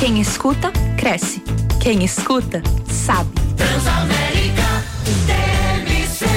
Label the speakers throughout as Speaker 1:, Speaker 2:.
Speaker 1: Quem escuta, cresce. Quem escuta, sabe.
Speaker 2: Transamérica TMC.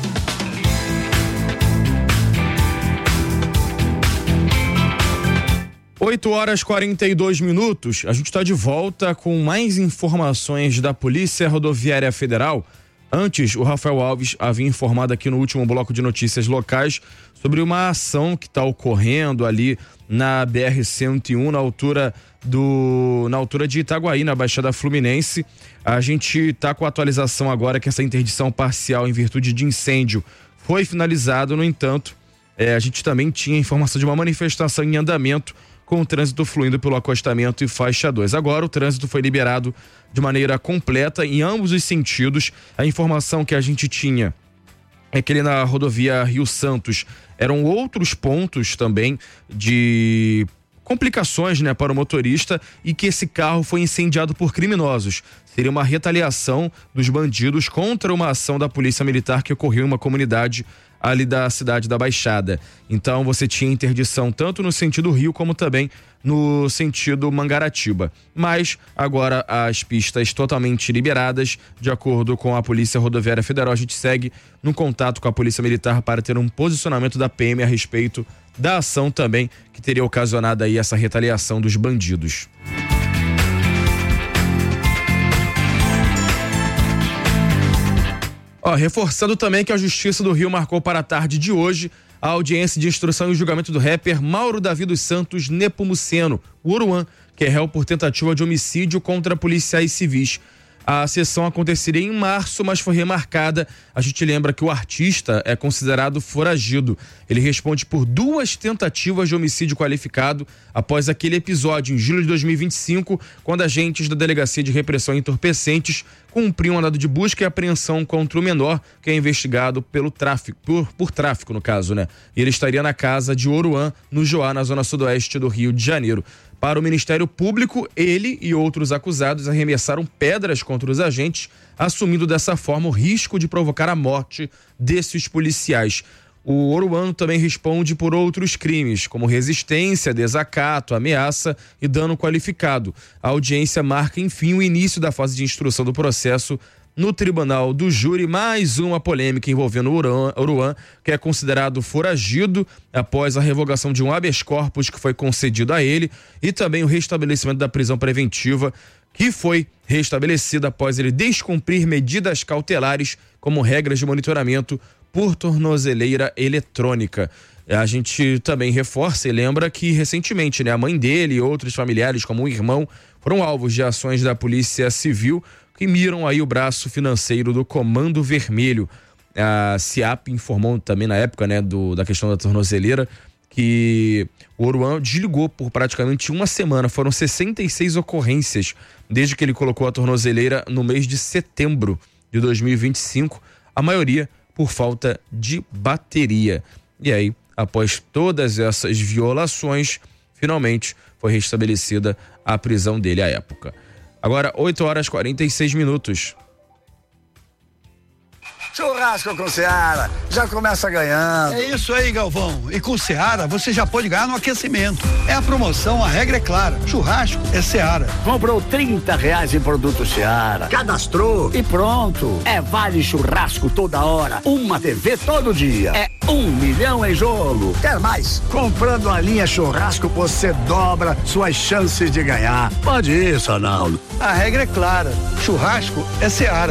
Speaker 3: Oito horas 42 minutos. A gente está de volta com mais informações da Polícia Rodoviária Federal. Antes, o Rafael Alves havia informado aqui no último bloco de notícias locais sobre uma ação que está ocorrendo ali na BR-101, na altura de Itaguaí, na Baixada Fluminense. A gente está com a atualização agora que essa interdição parcial em virtude de incêndio foi finalizada. No entanto, a gente também tinha informação de uma manifestação em andamento com o trânsito fluindo pelo acostamento e faixa 2. Agora o trânsito foi liberado de maneira completa em ambos os sentidos. A informação que a gente tinha é que ali na rodovia Rio Santos eram outros pontos também de complicações, né, para o motorista, e que esse carro foi incendiado por criminosos. Seria uma retaliação dos bandidos contra uma ação da Polícia Militar que ocorreu em uma comunidade ali da cidade da Baixada. Então você tinha interdição tanto no sentido Rio como também no sentido Mangaratiba. Mas agora as pistas totalmente liberadas, de acordo com a Polícia Rodoviária Federal. A gente segue no contato com a Polícia Militar para ter um posicionamento da PM a respeito da ação também que teria ocasionado aí essa retaliação dos bandidos. Reforçando também que a Justiça do Rio marcou para a tarde de hoje a audiência de instrução e julgamento do rapper Mauro Davi dos Santos Nepomuceno, o Oruan, que é réu por tentativa de homicídio contra policiais civis. A sessão aconteceria em março, mas foi remarcada. A gente lembra que o artista é considerado foragido. Ele responde por 2 tentativas de homicídio qualificado após aquele episódio em julho de 2025, quando agentes da Delegacia de Repressão a Entorpecentes cumpriam um mandado de busca e apreensão contra o menor, que é investigado pelo tráfico, por tráfico no caso, né? E ele estaria na casa de Oruan, no Joá, na zona sudoeste do Rio de Janeiro. Para o Ministério Público, ele e outros acusados arremessaram pedras contra os agentes, assumindo dessa forma o risco de provocar a morte desses policiais. O Oruan também responde por outros crimes, como resistência, desacato, ameaça e dano qualificado. A audiência marca, enfim, o início da fase de instrução do processo no Tribunal do Júri. Mais uma polêmica envolvendo Oruan, que é considerado foragido após a revogação de um habeas corpus que foi concedido a ele, e também o restabelecimento da prisão preventiva, que foi restabelecida após ele descumprir medidas cautelares como regras de monitoramento por tornozeleira eletrônica. A gente também reforça e lembra que recentemente, né, a mãe dele e outros familiares, como o irmão, foram alvos de ações da Polícia Civil que miram aí o braço financeiro do Comando Vermelho. A CIAP informou também na época, né, da questão da tornozeleira, que o Oruan desligou por praticamente uma semana. Foram 66 ocorrências desde que ele colocou a tornozeleira no mês de setembro de 2025, a maioria por falta de bateria. E aí, após todas essas violações, finalmente foi restabelecida a prisão dele à época. Agora, 8 horas 46 minutos.
Speaker 4: Churrasco com Seara, já começa ganhando.
Speaker 5: É isso aí, Galvão. E com Seara, você já pode ganhar no aquecimento. É a promoção, a regra é clara. Churrasco é Seara.
Speaker 4: Comprou R$30 em produto Seara, cadastrou e pronto. É vale churrasco toda hora, uma TV todo dia. É 1 milhão em jogo. Quer mais? Comprando a linha churrasco, você dobra suas chances de ganhar. Pode isso, Arnaldo.
Speaker 5: A regra é clara. Churrasco é Seara.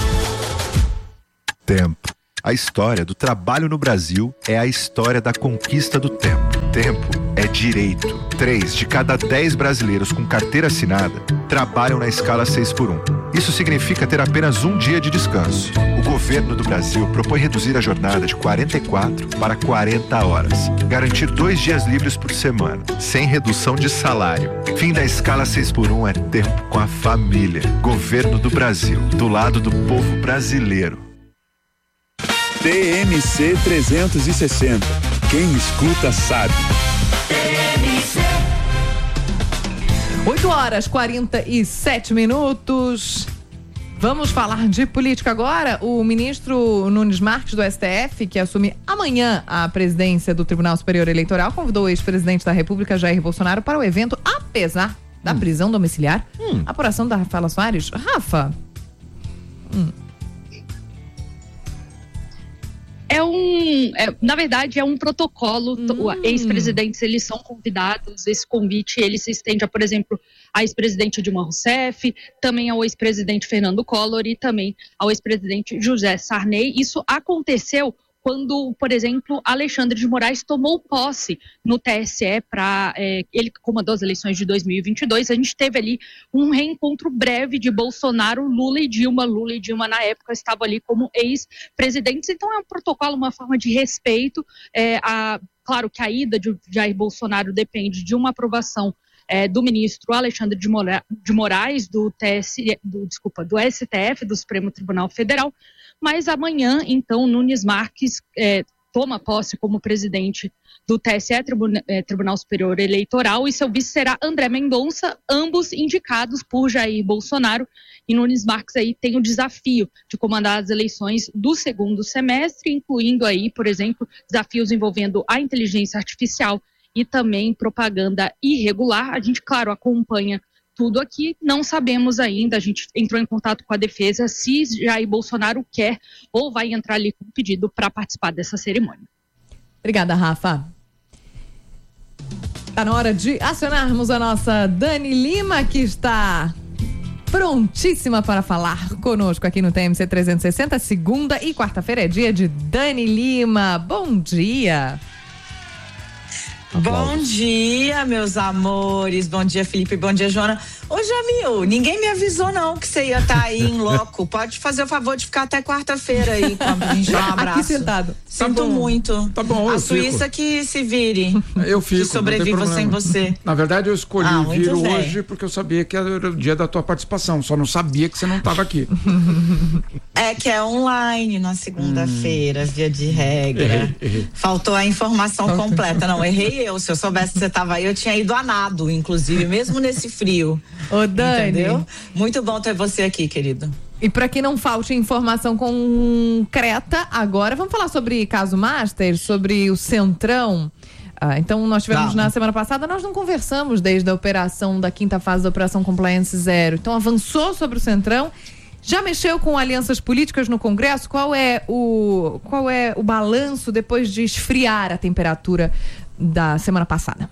Speaker 6: Tempo. A história do trabalho no Brasil é a história da conquista do tempo. Tempo é direito. 3 de cada 10 brasileiros com carteira assinada trabalham na escala 6x1. Isso significa ter apenas um dia de descanso. O governo do Brasil propõe reduzir a jornada de 44 para 40 horas. Garantir 2 dias livres por semana, sem redução de salário. Fim da escala 6x1 é tempo com a família. Governo do Brasil, do lado do povo brasileiro.
Speaker 7: TMC 360. Quem escuta sabe.
Speaker 8: 8 horas 47 minutos. Vamos falar de política agora. O ministro Nunes Marques do STF, que assume amanhã a presidência do Tribunal Superior Eleitoral, convidou o ex-presidente da República, Jair Bolsonaro, para o evento, apesar da prisão domiciliar. Apuração da Rafaela Soares. Rafa.
Speaker 9: Na verdade, é um protocolo. Ex-presidentes, eles são convidados. Esse convite, ele se estende, por exemplo, à ex-presidente Dilma Rousseff, também ao ex-presidente Fernando Collor e também ao ex-presidente José Sarney. Isso aconteceu quando, por exemplo, Alexandre de Moraes tomou posse no TSE ele comandou as eleições de 2022, a gente teve ali um reencontro breve de Bolsonaro, Lula e Dilma. Lula e Dilma, na época, estavam ali como ex-presidentes, então é um protocolo, uma forma de respeito. Claro que a ida de Jair Bolsonaro depende de uma aprovação do ministro Alexandre de Moraes, do STF, do Supremo Tribunal Federal, mas amanhã, então, Nunes Marques toma posse como presidente do TSE, Tribunal Superior Eleitoral, e seu vice será André Mendonça, ambos indicados por Jair Bolsonaro. E Nunes Marques aí tem o desafio de comandar as eleições do segundo semestre, incluindo aí, por exemplo, desafios envolvendo a inteligência artificial e também propaganda irregular. A gente, claro, acompanha tudo aqui, não sabemos ainda, a gente entrou em contato com a defesa se Jair Bolsonaro quer ou vai entrar ali com pedido para participar dessa cerimônia.
Speaker 8: Obrigada, Rafa. Tá na hora de acionarmos a nossa Dani Lima, que está prontíssima para falar conosco aqui no TMC 360. Segunda e quarta-feira é dia de Dani Lima. Bom dia.
Speaker 10: Bom dia, meus amores. Bom dia, Felipe. Bom dia, Joana. Ô, Jamil, ninguém me avisou não que você ia estar aí em loco. Pode fazer o favor de ficar até quarta-feira aí com a gente. Um abraço.
Speaker 8: Aqui sentado.
Speaker 10: Sinto muito.
Speaker 11: Tá bom,
Speaker 10: a Suíça que se vire.
Speaker 11: Eu fico.
Speaker 10: Que sobreviva sem você.
Speaker 11: Na verdade, eu escolhi vir hoje porque eu sabia que era o dia da tua participação. Só não sabia que você não estava aqui.
Speaker 10: É que é online na segunda-feira, via de regra.
Speaker 11: Errei.
Speaker 10: Faltou a informação completa. Não, errei eu. Se eu soubesse que você estava aí, eu tinha ido a nado, inclusive, mesmo nesse frio.
Speaker 8: Ô, Dani.
Speaker 10: Entendeu? Muito bom ter você aqui, querido.
Speaker 8: E para que não falte informação concreta, agora vamos falar sobre caso Master, sobre o Centrão. Então nós tivemos na semana passada, nós não conversamos desde a operação da quinta fase da Operação Compliance Zero. Então avançou sobre o Centrão. Já mexeu com alianças políticas no Congresso? Qual é o balanço depois de esfriar a temperatura da semana passada?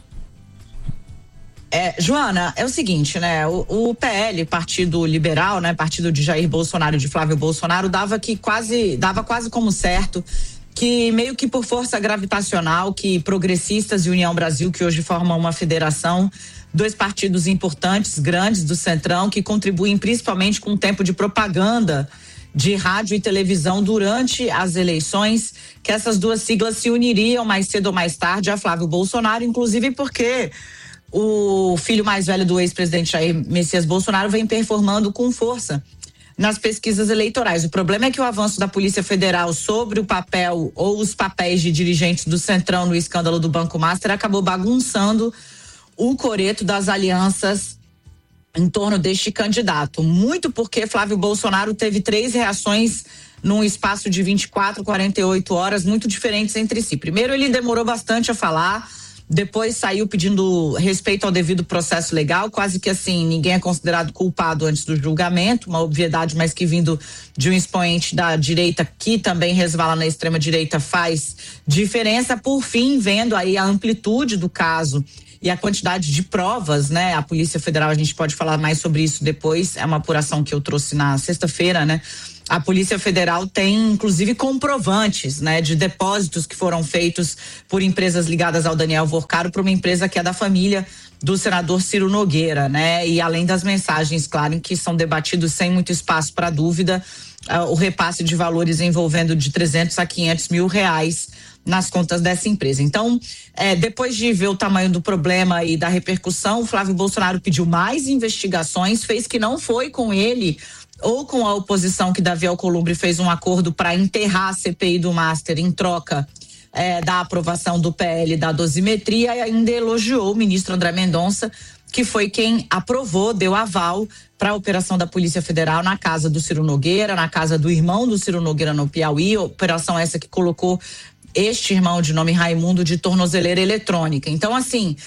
Speaker 10: Joana, é o seguinte, né? O PL, Partido Liberal, né? Partido de Jair Bolsonaro e de Flávio Bolsonaro, dava quase como certo que, meio que por força gravitacional, que Progressistas e União Brasil, que hoje formam uma federação, dois partidos importantes, grandes do Centrão, que contribuem principalmente com o tempo de propaganda de rádio e televisão durante as eleições, que essas duas siglas se uniriam mais cedo ou mais tarde a Flávio Bolsonaro, inclusive porque o filho mais velho do ex-presidente Jair Messias Bolsonaro vem performando com força nas pesquisas eleitorais. O problema é que o avanço da Polícia Federal sobre o papel ou os papéis de dirigentes do Centrão no escândalo do Banco Master acabou bagunçando o coreto das alianças em torno deste candidato. Muito porque Flávio Bolsonaro teve 3 reações num espaço de 24, 48 horas muito diferentes entre si. Primeiro, ele demorou bastante a falar. Depois saiu pedindo respeito ao devido processo legal, quase que assim, ninguém é considerado culpado antes do julgamento, uma obviedade, mas que vindo de um expoente da direita que também resvala na extrema direita faz diferença. Por fim, vendo aí a amplitude do caso e a quantidade de provas, né? A Polícia Federal, a gente pode falar mais sobre isso depois, é uma apuração que eu trouxe na sexta-feira, né? A Polícia Federal tem, inclusive, comprovantes, né, de depósitos que foram feitos por empresas ligadas ao Daniel Vorcaro para uma empresa que é da família do senador Ciro Nogueira, né? E além das mensagens, claro, em que são debatidos sem muito espaço para dúvida, o repasse de valores envolvendo de 300 a 500 mil reais nas contas dessa empresa. Então, depois de ver o tamanho do problema e da repercussão, o Flávio Bolsonaro pediu mais investigações, fez que não foi com ele ou com a oposição que Davi Alcolumbre fez um acordo para enterrar a CPI do Master em troca da aprovação do PL da dosimetria, e ainda elogiou o ministro André Mendonça, que foi quem aprovou, deu aval para a operação da Polícia Federal na casa do Ciro Nogueira, na casa do irmão do Ciro Nogueira no Piauí, operação essa que colocou este irmão de nome Raimundo de tornozeleira eletrônica. Então, assim,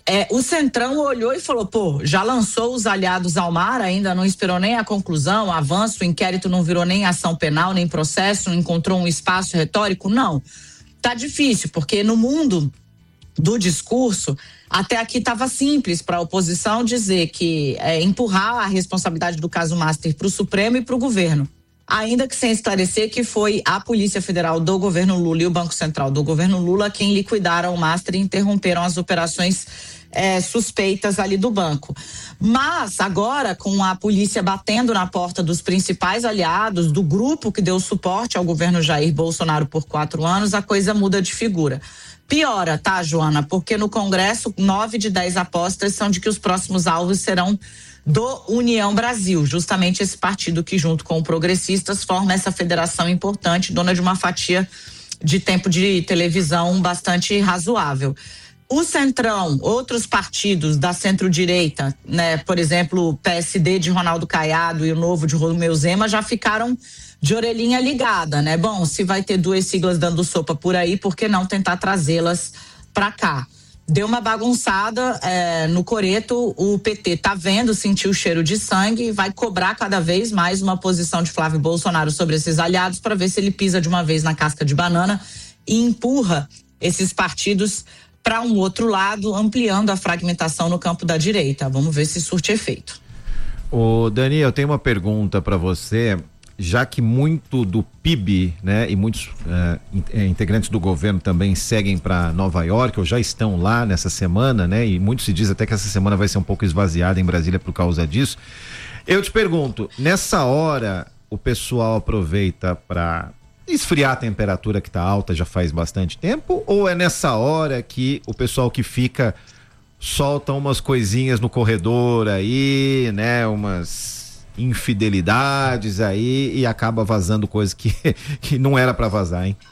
Speaker 10: O Centrão olhou e falou, já lançou os aliados ao mar, ainda não esperou nem a conclusão, o avanço, o inquérito não virou nem ação penal, nem processo, não encontrou um espaço retórico? Não. Tá difícil, porque no mundo do discurso, até aqui estava simples para a oposição dizer que empurrar a responsabilidade do caso Master para o Supremo e para o governo. Ainda que sem esclarecer que foi a Polícia Federal do governo Lula e o Banco Central do governo Lula quem liquidaram o Master e interromperam as operações suspeitas ali do banco. Mas agora, com a polícia batendo na porta dos principais aliados do grupo que deu suporte ao governo Jair Bolsonaro por 4 anos, a coisa muda de figura. Piora, tá, Joana? Porque no Congresso, 9 de 10 apostas são de que os próximos alvos serão do União Brasil, justamente esse partido que, junto com o Progressistas, forma essa federação importante, dona de uma fatia de tempo de televisão bastante razoável. O Centrão, outros partidos da centro-direita, né, por exemplo, o PSD de Ronaldo Caiado e o Novo de Romeu Zema, já ficaram de orelhinha ligada, né? Bom, se vai ter 2 siglas dando sopa por aí, por que não tentar trazê-las para cá? Deu uma bagunçada no coreto, o PT tá vendo, sentiu o cheiro de sangue e vai cobrar cada vez mais uma posição de Flávio Bolsonaro sobre esses aliados para ver se ele pisa de uma vez na casca de banana e empurra esses partidos para um outro lado, ampliando a fragmentação no campo da direita. Vamos ver se surte efeito.
Speaker 12: Ô, Dani, eu tenho uma pergunta para você. Já que muito do PIB, né, e muitos integrantes do governo também seguem para Nova York ou já estão lá nessa semana, né, e muito se diz até que essa semana vai ser um pouco esvaziada em Brasília por causa disso. Eu te pergunto, nessa hora o pessoal aproveita para esfriar a temperatura que está alta já faz bastante tempo, ou é nessa hora que o pessoal que fica solta umas coisinhas no corredor aí, né, umas infidelidades aí e acaba vazando coisa que não era para vazar, hein?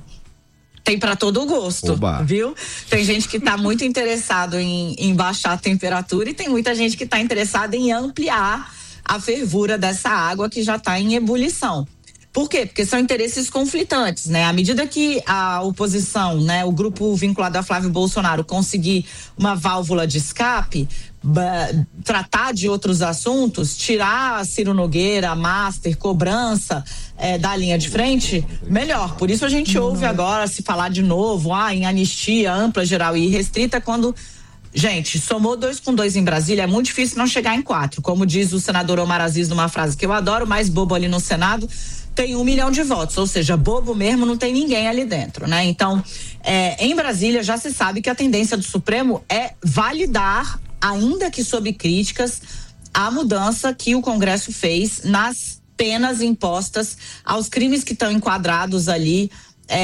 Speaker 10: Tem para todo o gosto, Oba. Viu? Tem gente que tá muito interessado em baixar a temperatura e tem muita gente que tá interessada em ampliar a fervura dessa água que já tá em ebulição. Por quê? Porque são interesses conflitantes, né? À medida que a oposição, né, o grupo vinculado a Flávio Bolsonaro conseguir uma válvula de escape, tratar de outros assuntos, tirar Ciro Nogueira, Master, cobrança da linha de frente, melhor. Por isso a gente ouve agora se falar de novo em anistia ampla, geral e irrestrita, quando, gente, somou 2 com 2 em Brasília, é muito difícil não chegar em 4. Como diz o senador Omar Aziz numa frase que eu adoro, mais bobo ali no Senado tem 1 milhão de votos, ou seja, bobo mesmo não tem ninguém ali dentro, né? Então, em Brasília já se sabe que a tendência do Supremo é validar, ainda que sob críticas, a mudança que o Congresso fez nas penas impostas aos crimes que estão enquadrados ali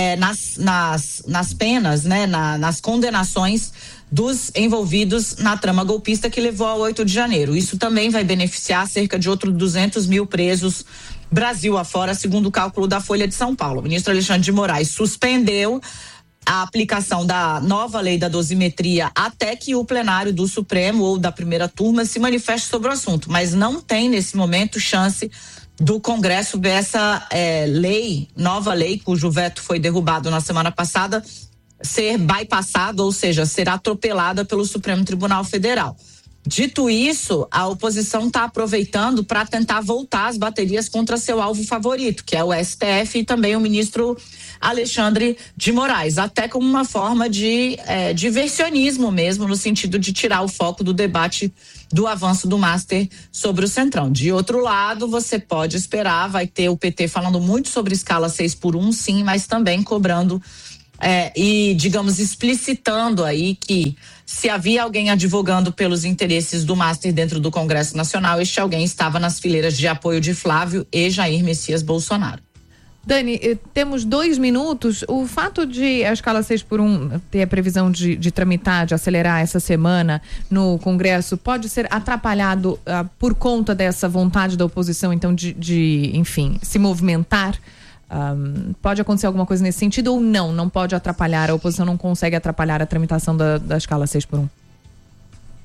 Speaker 10: nas penas, né? Nas condenações dos envolvidos na trama golpista que levou ao 8 de janeiro. Isso também vai beneficiar cerca de outros 200 mil presos Brasil afora, segundo o cálculo da Folha de São Paulo. O ministro Alexandre de Moraes suspendeu a aplicação da nova lei da dosimetria até que o plenário do Supremo ou da primeira turma se manifeste sobre o assunto, mas não tem nesse momento chance do Congresso ver essa nova lei, cujo veto foi derrubado na semana passada, ser bypassada, ou seja, ser atropelada pelo Supremo Tribunal Federal. Dito isso, a oposição está aproveitando para tentar voltar as baterias contra seu alvo favorito, que é o STF e também o ministro Alexandre de Moraes, até como uma forma de diversionismo mesmo, no sentido de tirar o foco do debate do avanço do Master sobre o Centrão. De outro lado, você pode esperar, vai ter o PT falando muito sobre escala 6x1, sim, mas também cobrando e, digamos, explicitando aí que se havia alguém advogando pelos interesses do Master dentro do Congresso Nacional, este alguém estava nas fileiras de apoio de Flávio e Jair Messias Bolsonaro.
Speaker 8: Dani, temos 2 minutos. O fato de a escala 6x1 ter a previsão de tramitar, de acelerar essa semana no Congresso, pode ser atrapalhado por conta dessa vontade da oposição, então, enfim, se movimentar? Pode acontecer alguma coisa nesse sentido ou não pode atrapalhar, a oposição não consegue atrapalhar a tramitação da escala 6x1?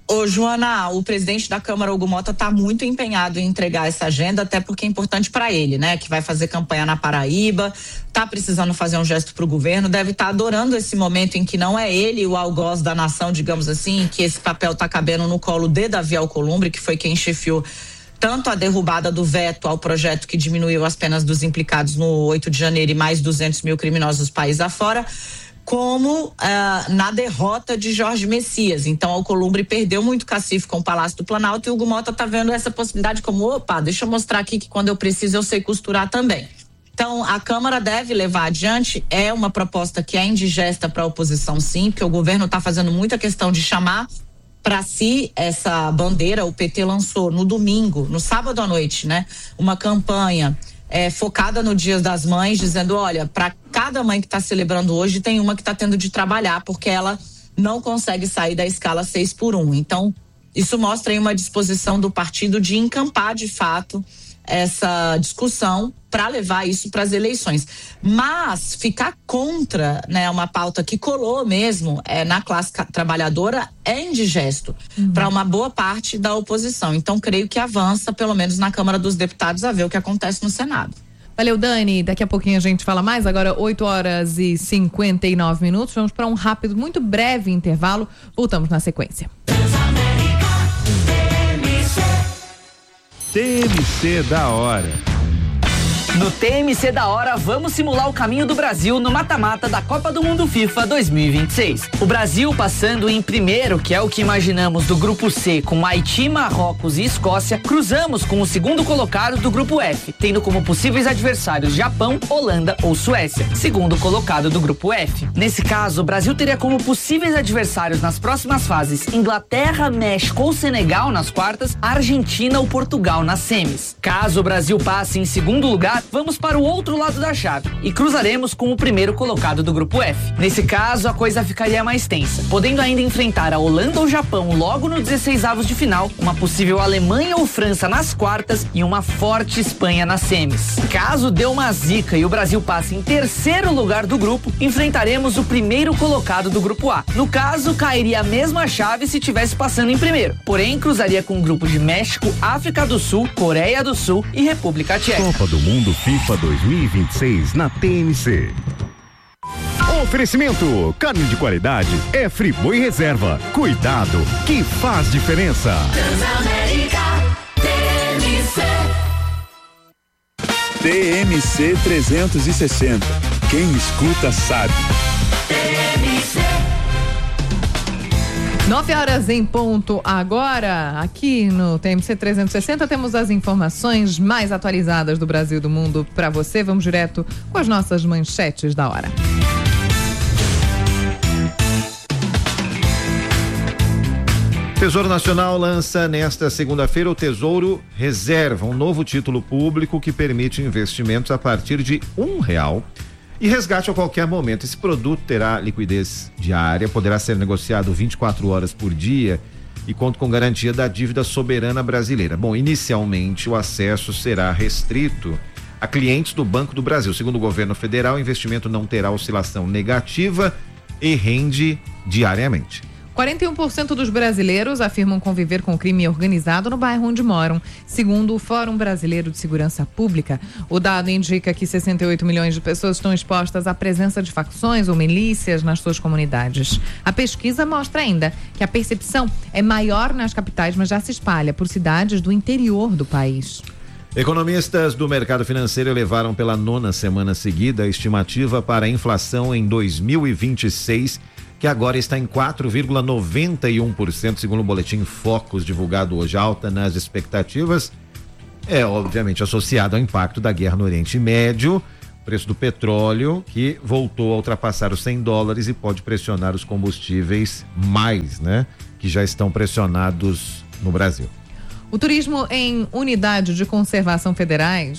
Speaker 10: Ô, Joana, o presidente da Câmara, Hugo Mota, está muito empenhado em entregar essa agenda, até porque é importante para ele, né? Que vai fazer campanha na Paraíba, tá precisando fazer um gesto pro governo, deve estar adorando esse momento em que não é ele o algoz da nação, digamos assim, que esse papel tá cabendo no colo de Davi Alcolumbre, que foi quem chefiou tanto a derrubada do veto ao projeto que diminuiu as penas dos implicados no 8 de janeiro e mais 200 mil criminosos país afora, como na derrota de Jorge Messias. Então, Alcolumbre perdeu muito cacife com o Palácio do Planalto e o Hugo Mota tá vendo essa possibilidade como, opa, deixa eu mostrar aqui que quando eu preciso eu sei costurar também. Então, a Câmara deve levar adiante, é uma proposta que é indigesta para a oposição, sim, porque o governo está fazendo muita questão de chamar para si essa bandeira. O PT lançou no domingo, no sábado à noite, né, uma campanha focada no Dia das Mães, dizendo, olha, para cada mãe que está celebrando hoje, tem uma que está tendo de trabalhar, porque ela não consegue sair da escala 6x1. Então, isso mostra aí uma disposição do partido de encampar, de fato, essa discussão para levar isso para as eleições. Mas ficar contra, né, uma pauta que colou mesmo na classe trabalhadora é indigesto para uma boa parte da oposição. Então, creio que avança, pelo menos na Câmara dos Deputados, a ver o que acontece no Senado.
Speaker 8: Valeu, Dani. Daqui a pouquinho a gente fala mais. Agora, 8h59. Vamos para um rápido, muito breve intervalo. Voltamos na sequência.
Speaker 7: TMC da hora.
Speaker 13: No TMC da hora, vamos simular o caminho do Brasil no mata-mata da Copa do Mundo FIFA 2026. O Brasil passando em primeiro, que é o que imaginamos, do grupo C, com Haiti, Marrocos e Escócia, cruzamos com o segundo colocado do grupo F, tendo como possíveis adversários Japão, Holanda ou Suécia, segundo colocado do grupo F. Nesse caso, o Brasil teria como possíveis adversários nas próximas fases Inglaterra, México ou Senegal nas quartas, Argentina ou Portugal nas semis. Caso o Brasil passe em segundo lugar, vamos para o outro lado da chave e cruzaremos com o primeiro colocado do grupo F. Nesse caso, a coisa ficaria mais tensa, podendo ainda enfrentar a Holanda ou Japão logo no 16avos de final, uma possível Alemanha ou França nas quartas e uma forte Espanha nas semis. Caso dê uma zica e o Brasil passe em terceiro lugar do grupo, enfrentaremos o primeiro colocado do grupo A. No caso, cairia a mesma chave se tivesse passando em primeiro, porém cruzaria com o grupo de México, África do Sul, Coreia do Sul e República Tcheca.
Speaker 14: Copa do Mundo FIFA 2026 na TMC. Oferecimento: carne de qualidade é Friboi Reserva. Cuidado que faz diferença.
Speaker 7: TMC 360. Quem escuta sabe.
Speaker 8: 9h em ponto agora, aqui no TMC 360 temos as informações mais atualizadas do Brasil e do mundo para você. Vamos direto com as nossas manchetes da hora.
Speaker 12: Tesouro Nacional lança nesta segunda-feira o Tesouro Reserva, um novo título público que permite investimentos a partir de R$1 e resgate a qualquer momento. Esse produto terá liquidez diária, poderá ser negociado 24 horas por dia e conta com garantia da dívida soberana brasileira. Bom, inicialmente o acesso será restrito a clientes do Banco do Brasil. Segundo o governo federal, o investimento não terá oscilação negativa e rende diariamente.
Speaker 8: 41% dos brasileiros afirmam conviver com crime organizado no bairro onde moram, segundo o Fórum Brasileiro de Segurança Pública. O dado indica que 68 milhões de pessoas estão expostas à presença de facções ou milícias nas suas comunidades. A pesquisa mostra ainda que a percepção é maior nas capitais, mas já se espalha por cidades do interior do país.
Speaker 12: Economistas do mercado financeiro elevaram pela 9ª semana seguida a estimativa para a inflação em 2026, que agora está em 4,91%, segundo o boletim Focus divulgado hoje. Alta nas expectativas é obviamente associado ao impacto da guerra no Oriente Médio, preço do petróleo que voltou a ultrapassar os $100 e pode pressionar os combustíveis mais, né, que já estão pressionados no Brasil.
Speaker 8: O turismo em unidade de conservação federais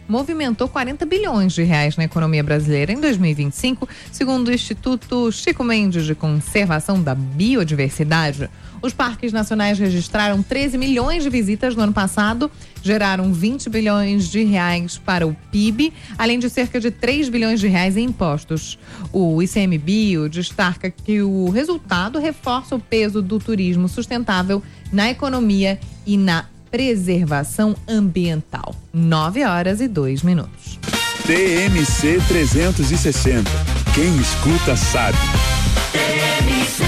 Speaker 8: movimentou 40 bilhões de reais na economia brasileira em 2025, segundo o Instituto Chico Mendes de Conservação da Biodiversidade. Os parques nacionais registraram 13 milhões de visitas no ano passado, geraram 20 bilhões de reais para o PIB, além de cerca de 3 bilhões de reais em impostos. O ICMBio destaca que o resultado reforça o peso do turismo sustentável na economia e na preservação ambiental. 9h02.
Speaker 7: TMC 360. Quem escuta sabe.
Speaker 2: TMC.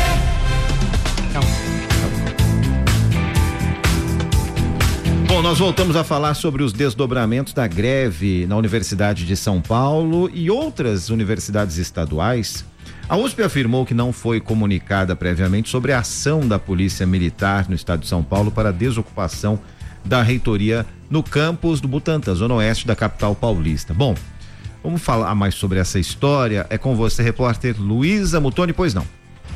Speaker 12: Bom, nós voltamos a falar sobre os desdobramentos da greve na Universidade de São Paulo e outras universidades estaduais. A USP afirmou que não foi comunicada previamente sobre a ação da Polícia Militar no estado de São Paulo para a desocupação da reitoria no campus do Butantã, zona oeste da capital paulista. Bom, vamos falar mais sobre essa história. É com você, repórter Luísa Mutoni, pois não?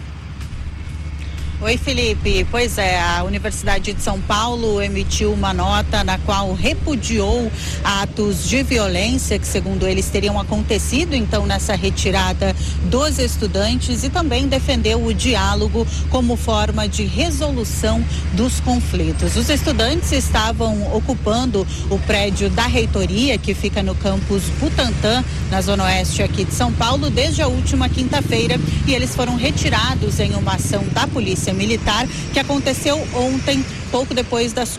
Speaker 15: Oi, Felipe. Pois é, a Universidade de São Paulo emitiu uma nota na qual repudiou atos de violência que, segundo eles, teriam acontecido, então, nessa retirada dos estudantes, e também defendeu o diálogo como forma de resolução dos conflitos. Os estudantes estavam ocupando o prédio da reitoria, que fica no campus Butantã, na zona oeste aqui de São Paulo, desde a última quinta-feira, e eles foram retirados em uma ação da Polícia Militar que aconteceu ontem, pouco depois das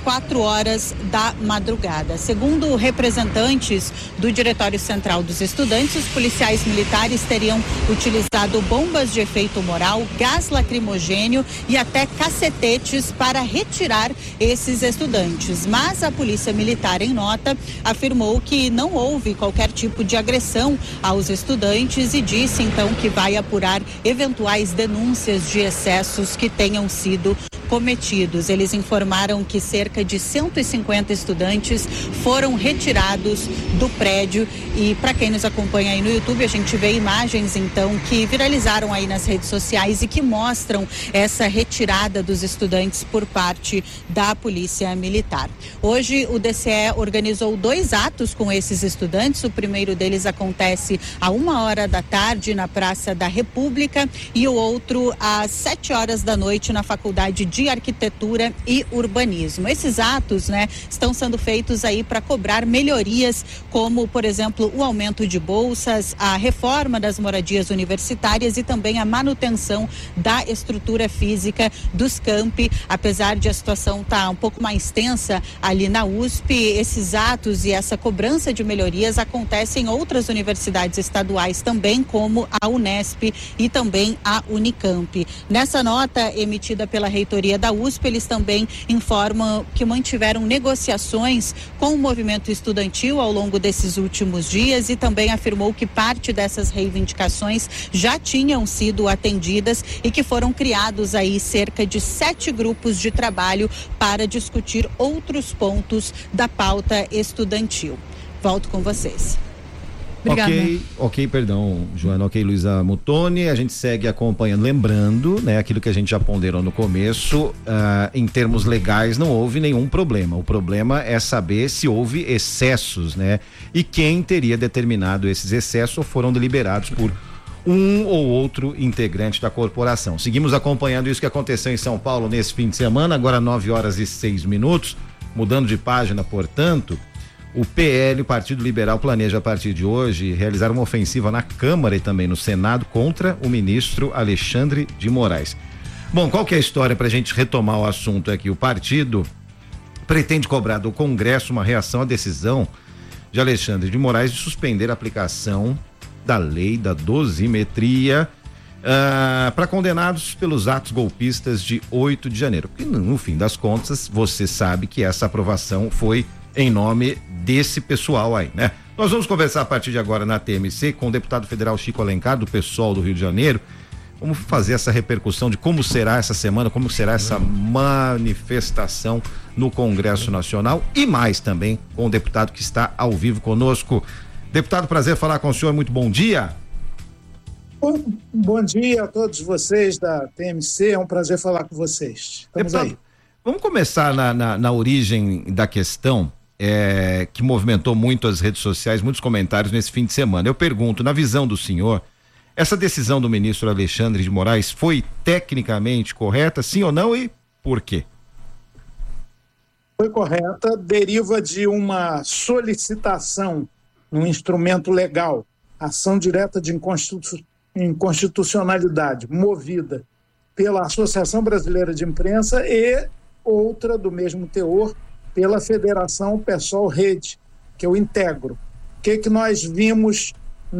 Speaker 15: 4h da madrugada. Segundo representantes do Diretório Central dos Estudantes, os policiais militares teriam utilizado bombas de efeito moral, gás lacrimogênio e até cacetetes para retirar esses estudantes. Mas a Polícia Militar, em nota, afirmou que não houve qualquer tipo de agressão aos estudantes e disse, então, que vai apurar eventuais denúncias de excessos que tenham sido cometidos. Eles informaram que cerca de 150 estudantes foram retirados do prédio e, para quem nos acompanha aí no YouTube, a gente vê imagens então que viralizaram aí nas redes sociais e que mostram essa retirada dos estudantes por parte da Polícia Militar. Hoje o DCE organizou 2 atos com esses estudantes. O primeiro deles acontece a 1h da tarde na Praça da República e o outro às 7h da noite na Faculdade de Arquitetura e Urbanismo. Esses atos, estão sendo feitos aí para cobrar melhorias, como, por exemplo, o aumento de bolsas, a reforma das moradias universitárias e também a manutenção da estrutura física dos campi. Apesar de a situação estar um pouco mais tensa ali na USP, esses atos e essa cobrança de melhorias acontecem em outras universidades estaduais também, como a Unesp e também a Unicamp. Nessa nota emitida pela reitoria da USP, eles também informam que mantiveram negociações com o movimento estudantil ao longo desses últimos dias e também afirmou que parte dessas reivindicações já tinham sido atendidas e que foram criados aí cerca de 7 grupos de trabalho para discutir outros pontos da pauta estudantil. Volto com vocês.
Speaker 8: Obrigada.
Speaker 12: Ok, perdão, Joana. Ok, Luísa Mutoni, a gente segue acompanhando, lembrando, aquilo que a gente já ponderou no começo, em termos legais não houve nenhum problema. O problema é saber se houve excessos, e quem teria determinado esses excessos ou foram deliberados por um ou outro integrante da corporação. Seguimos acompanhando isso que aconteceu em São Paulo nesse fim de semana, agora 9h06, mudando de página, portanto. O PL, o Partido Liberal, planeja a partir de hoje realizar uma ofensiva na Câmara e também no Senado contra o ministro Alexandre de Moraes. Bom, qual que é a história para a gente retomar o assunto aqui? O partido pretende cobrar do Congresso uma reação à decisão de Alexandre de Moraes de suspender a aplicação da lei da dosimetria para condenados pelos atos golpistas de 8 de janeiro. Porque no fim das contas, você sabe que essa aprovação foi em nome desse pessoal aí, Nós vamos conversar a partir de agora na TMC com o deputado federal Chico Alencar, do PSOL do Rio de Janeiro. Vamos fazer essa repercussão de como será essa semana, como será essa manifestação no Congresso Nacional e mais também com o deputado que está ao vivo conosco. Deputado, prazer falar com o senhor, muito bom dia.
Speaker 16: Bom dia a todos vocês da TMC, é um prazer falar com vocês. Estamos deputado, aí.
Speaker 12: Vamos começar na origem da questão. que movimentou muito as redes sociais, muitos comentários nesse fim de semana. Eu pergunto, na visão do senhor, essa decisão do ministro Alexandre de Moraes foi tecnicamente correta, sim ou não, e por quê?
Speaker 16: Foi correta, deriva de uma solicitação num instrumento legal, ação direta de inconstitucionalidade, movida pela Associação Brasileira de Imprensa e outra do mesmo teor pela Federação PSOL Rede, que eu integro. O que nós vimos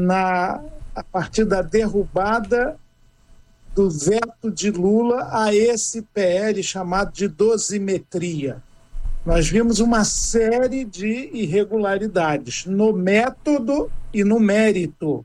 Speaker 16: a partir da derrubada do veto de Lula a esse PL chamado de dosimetria? Nós vimos uma série de irregularidades no método e no mérito.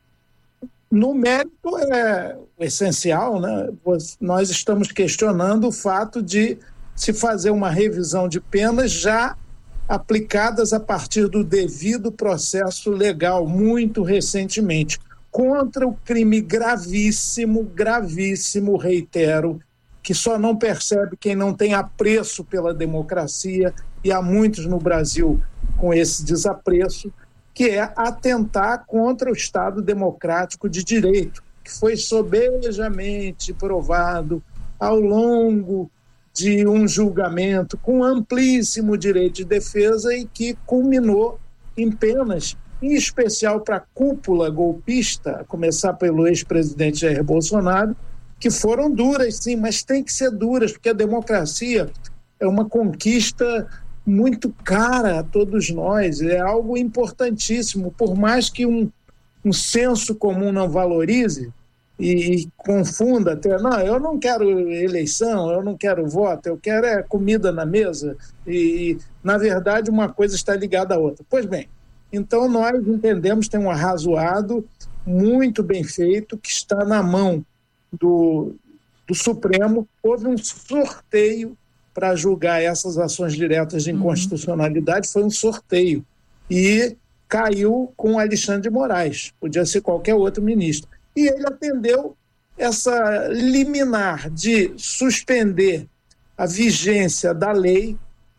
Speaker 16: No mérito é essencial, né? Nós estamos questionando o fato de se fazer uma revisão de penas já aplicadas a partir do devido processo legal, muito recentemente, contra o crime gravíssimo, reitero, que só não percebe quem não tem apreço pela democracia, e há muitos no Brasil com esse desapreço, que é atentar contra o Estado democrático de direito, que foi sobejamente provado ao longo de um julgamento com amplíssimo direito de defesa e que culminou em penas, em especial para a cúpula golpista, a começar pelo ex-presidente Jair Bolsonaro, que foram duras, sim, mas tem que ser duras, porque a democracia é uma conquista muito cara a todos nós, é algo importantíssimo, por mais que um senso comum não valorize e confunda até, não, eu não quero eleição, eu não quero voto, eu quero comida na mesa, e na verdade uma coisa está ligada à outra. Pois bem, então nós entendemos, tem um arrazoado muito bem feito, que está na mão do Supremo. Houve um sorteio para julgar essas ações diretas de inconstitucionalidade, foi um sorteio, e caiu com Alexandre de Moraes, podia ser qualquer outro ministro. E ele atendeu essa liminar de suspender a vigência da lei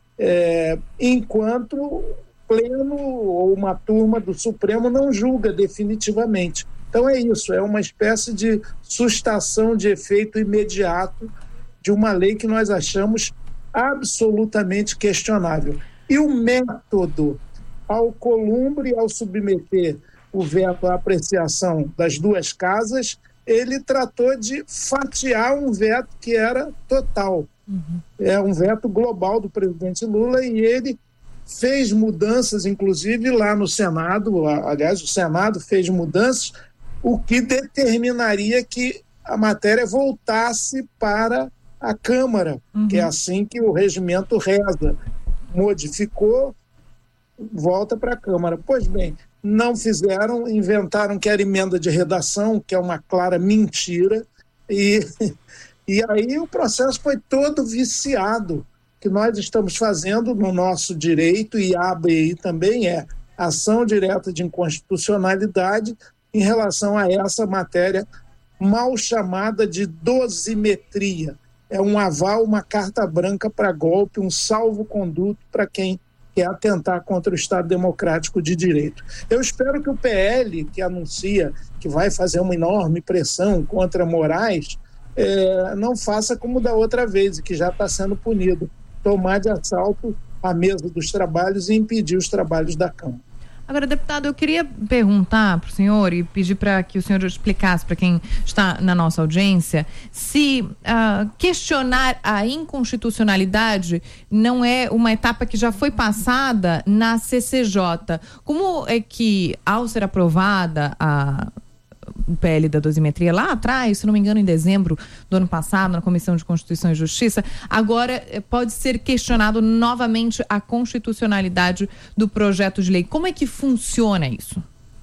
Speaker 16: enquanto pleno ou uma turma do Supremo não julga definitivamente. Então é isso, é uma espécie de sustação de efeito imediato de uma lei que nós achamos absolutamente questionável. E o método, ao Columbre, ao submeter o veto à apreciação das duas casas, ele tratou de fatiar um veto que era total. É um veto global do presidente Lula, e ele fez mudanças, inclusive lá no Senado, aliás, o Senado fez mudanças, o que determinaria que a matéria voltasse para a Câmara, que é assim que o regimento reza. Modificou, volta para a Câmara. Pois bem, não fizeram, inventaram que era emenda de redação, que é uma clara mentira, e aí o processo foi todo viciado. O que nós estamos fazendo no nosso direito, e a ABI também, é ação direta de inconstitucionalidade em relação a essa matéria mal chamada de dosimetria. É um aval, uma carta branca para golpe, um salvo-conduto para quem quer atentar contra o Estado democrático de direito. Eu espero que o PL, que anuncia que vai fazer uma enorme pressão contra Moraes, não faça como da outra vez, que já está sendo punido, tomar de assalto a mesa dos trabalhos e impedir os trabalhos da Câmara.
Speaker 8: Agora, deputado, eu queria perguntar para o senhor e pedir para que o senhor explicasse para quem está na nossa audiência se questionar a inconstitucionalidade não é uma etapa que já foi passada na CCJ. Como é que, ao ser aprovada o PL da dosimetria lá atrás, se não me engano, em dezembro do ano passado, na Comissão de Constituição e Justiça, agora pode ser questionado novamente a constitucionalidade do projeto de lei. Como é que funciona isso?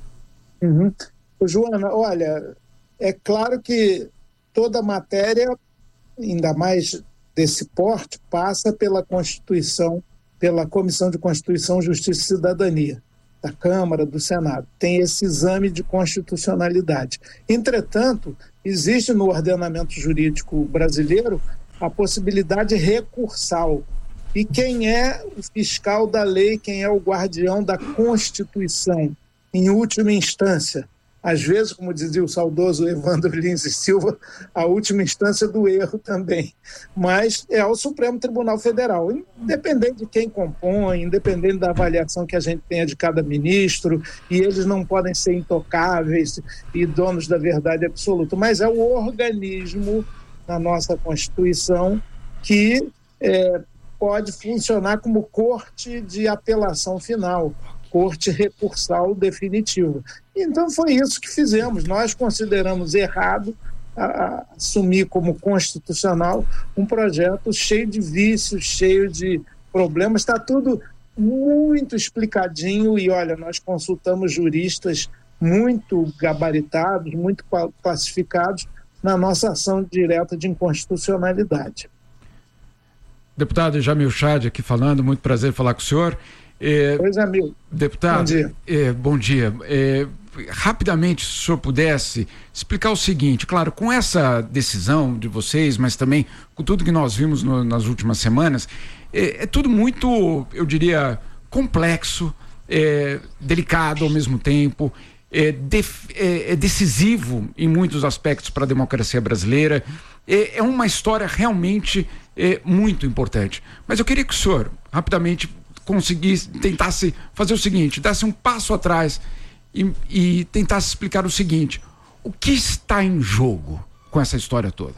Speaker 16: Joana, olha, é claro que toda matéria, ainda mais desse porte, passa pela Constituição, pela Comissão de Constituição, Justiça e Cidadania da Câmara, do Senado. Tem esse exame de constitucionalidade. Entretanto, existe no ordenamento jurídico brasileiro a possibilidade recursal, E quem é o fiscal da lei, quem é o guardião da Constituição, em última instância? Às vezes, como dizia o saudoso Evandro Lins e Silva, a última instância do erro também. Mas é o Supremo Tribunal Federal. Independente de quem compõe, independente da avaliação que a gente tenha de cada ministro, e eles não podem ser intocáveis e donos da verdade absoluta, mas é o organismo na nossa Constituição que pode funcionar como corte de apelação final, corte recursal definitiva. Então foi isso que fizemos. Nós consideramos errado assumir como constitucional um projeto cheio de vícios, cheio de problemas. Está tudo muito explicadinho e, olha, nós consultamos juristas muito gabaritados, muito classificados na nossa ação direta de inconstitucionalidade.
Speaker 11: Deputado Jamil Chad aqui falando, muito prazer falar com o senhor.
Speaker 16: Pois é, meu.
Speaker 11: Deputado,
Speaker 16: bom dia.
Speaker 11: Bom dia. Rapidamente, se o senhor pudesse explicar o seguinte, claro, com essa decisão de vocês, mas também com tudo que nós vimos nas últimas semanas, é tudo muito, eu diria, complexo, delicado ao mesmo tempo, é decisivo em muitos aspectos para a democracia brasileira, é uma história realmente muito importante. Mas eu queria que o senhor, rapidamente, tentasse fazer o seguinte, desse um passo atrás e tentasse explicar o seguinte: o que está em jogo com essa história toda?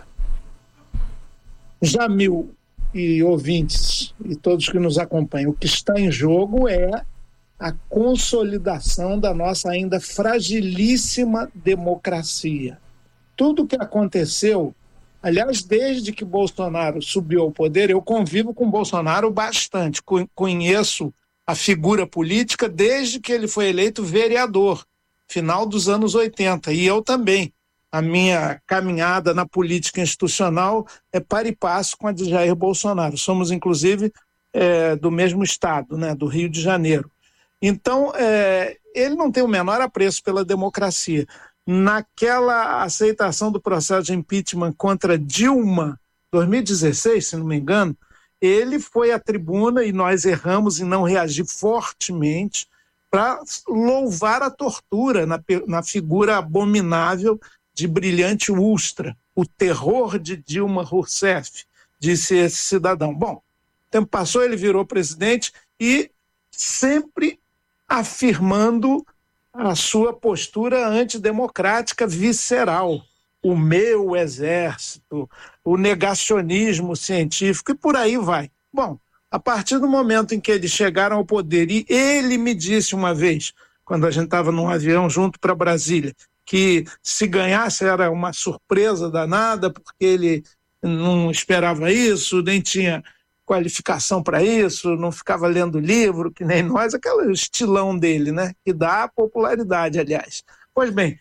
Speaker 16: Jamil e ouvintes e todos que nos acompanham, o que está em jogo é a consolidação da nossa ainda fragilíssima democracia. Tudo o que aconteceu, aliás, desde que Bolsonaro subiu ao poder, eu convivo com Bolsonaro bastante, conheço a figura política desde que ele foi eleito vereador, final dos anos 80, e eu também. A minha caminhada na política institucional é par e passo com a de Jair Bolsonaro. Somos, inclusive, do mesmo estado, né, do Rio de Janeiro. Então, ele não tem o menor apreço pela democracia. Naquela aceitação do processo de impeachment contra Dilma, 2016, se não me engano, ele foi à tribuna e nós erramos em não reagir fortemente para louvar a tortura na figura abominável de Brilhante Ustra, o terror de Dilma Rousseff, disse esse cidadão. Bom, o tempo passou, ele virou presidente e sempre afirmando a sua postura antidemocrática visceral, o meu exército, o negacionismo científico e por aí vai. Bom, a partir do momento em que eles chegaram ao poder, e ele me disse uma vez, quando a gente estava num avião junto para Brasília, que se ganhasse era uma surpresa danada, porque ele não esperava isso, nem tinha qualificação para isso, não ficava lendo livro, que nem nós, aquele estilão dele, né? Que dá popularidade, aliás. Pois bem,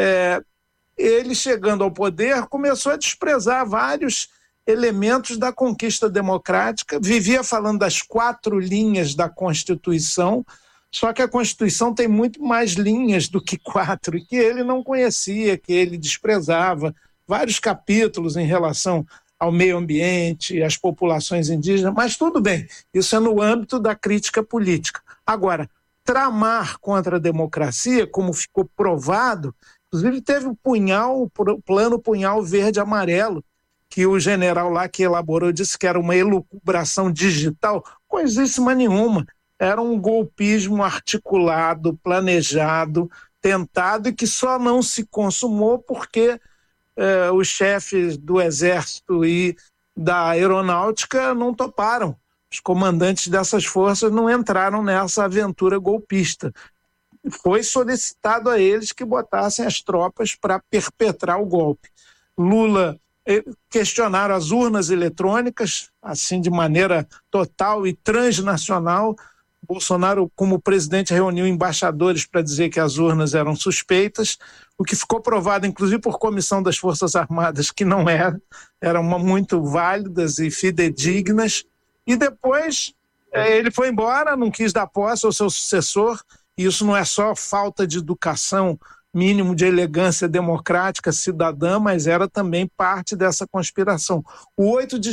Speaker 16: ele chegando ao poder começou a desprezar vários elementos da conquista democrática, vivia falando das 4 linhas da Constituição, só que a Constituição tem muito mais linhas do que 4, e que ele não conhecia, que ele desprezava, vários capítulos em relação ao meio ambiente, às populações indígenas, mas tudo bem, isso é no âmbito da crítica política. Agora, tramar contra a democracia, como ficou provado, inclusive teve o plano Punhal Verde-Amarelo, que o general lá que elaborou disse que era uma elucubração digital, coisíssima nenhuma, era um golpismo articulado, planejado, tentado e que só não se consumou porque os chefes do Exército e da Aeronáutica não toparam. Os comandantes dessas forças não entraram nessa aventura golpista. Foi solicitado a eles que botassem as tropas para perpetrar o golpe. Lula questionaram as urnas eletrônicas, assim de maneira total e transnacional. Bolsonaro, como presidente, reuniu embaixadores para dizer que as urnas eram suspeitas, o que ficou provado, inclusive, por comissão das Forças Armadas, que não eram muito válidas e fidedignas. E depois ele foi embora, não quis dar posse ao seu sucessor, e isso não é só falta de educação, mínimo de elegância democrática cidadã, mas era também parte dessa conspiração. O 8 de